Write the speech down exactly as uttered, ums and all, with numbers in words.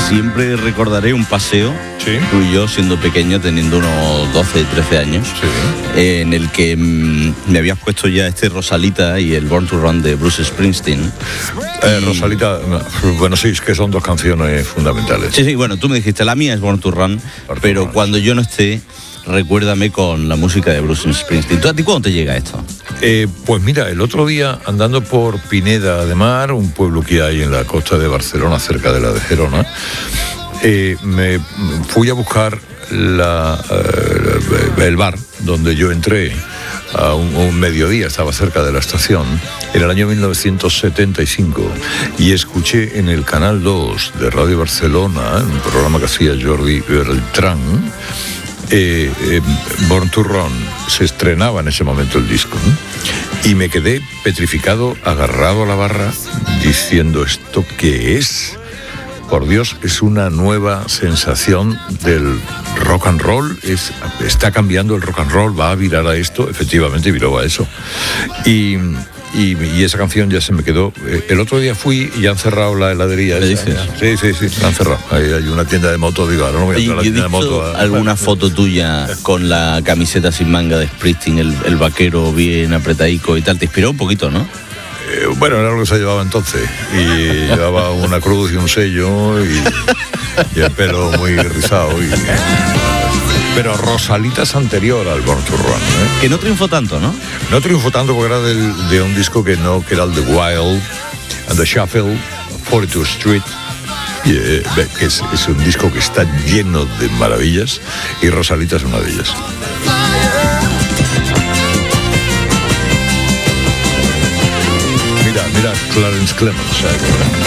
siempre recordaré un paseo, ¿Sí? tú y yo siendo pequeño, teniendo unos doce, trece años, Sí. eh, en el que mmm, me habías puesto ya este Rosalita y el Born to Run de Bruce Springsteen. Eh, Y- Rosalita, no, bueno, sí, es que son dos canciones fundamentales. Sí, sí, bueno, tú me dijiste, la mía es Born to Run, Born to pero Run. cuando yo no esté, recuérdame con la música de Bruce Springsteen. ¿Tú, ¿A ti cuándo te llega esto? Eh, pues mira, el otro día, andando por Pineda de Mar, un pueblo que hay en la costa de Barcelona, cerca de la de Gerona, eh, me fui a buscar la, eh, el bar donde yo entré a un, un mediodía, estaba cerca de la estación, en el año mil novecientos setenta y cinco, y escuché en el Canal dos de Radio Barcelona, un programa que hacía Jordi Beltrán, Eh, eh, Born to Run. Se estrenaba en ese momento el disco, ¿no? Y me quedé petrificado, agarrado a la barra, diciendo, ¿esto qué es? Por Dios, es una nueva sensación del rock and roll. Es, está cambiando el rock and roll, va a virar a esto. Efectivamente viró a eso. Y... Y, y esa canción ya se me quedó. El otro día fui y ya han cerrado la heladería. ¿Me esa. dices? Sí, sí, sí, la han cerrado. Ahí hay una tienda de motos, digo, ahora no voy a Oye, entrar a la yo he tienda de visto motos. a- alguna foto tuya con la camiseta sin manga de Springsteen, el, el vaquero bien apretadico y tal. Te inspiró un poquito, ¿no? Eh, bueno, era lo que se llevaba entonces. Y llevaba una cruz y un sello y, y el pelo muy rizado. Y, pero Rosalita es anterior al Born to Run, ¿eh? Que no triunfó tanto, ¿no? No triunfó tanto porque era del- de un disco que no, que era el The Wild and the Shuffle, cuarenta y dos Street. Y, eh, que es, es un disco que está lleno de maravillas y Rosalita es una de ellas. Mira, mira Clarence Clemons. ¿sabes?